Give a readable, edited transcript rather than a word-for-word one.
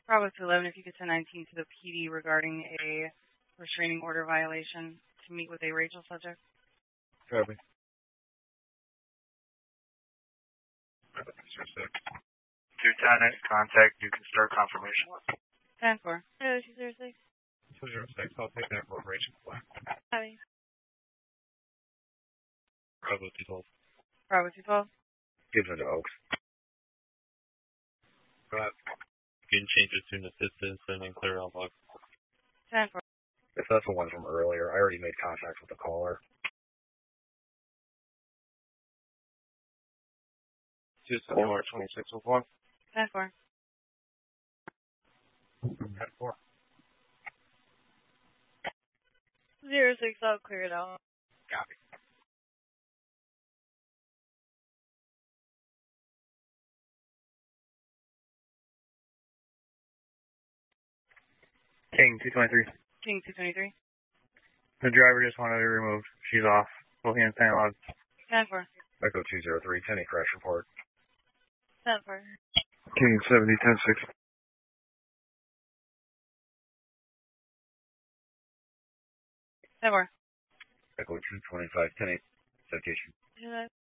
Bravo 11, if you could send 19 to the PD regarding a restraining order violation to meet with a Rachel subject. Copy. Lieutenant, contact, you can start confirmation. 10-4. Hello, 206. 206, I'll take that for Rachel. Hi. Bravo 212. Bravo 212. Give it to Oaks. Right. You can change it to an assistance and then clear out log. 10-4. If that's the one from earlier, I already made contact with the caller. 274-2601. 10-4. 10-4. 06, I'll clear it out. Copy. King 223. King 223. The driver just wanted to be removed. She's off. Full hands panic log. 10-4. Echo 203, 10 crash report. 10-4. King 70, 10-6. 10-4. Echo 225, 10 citation.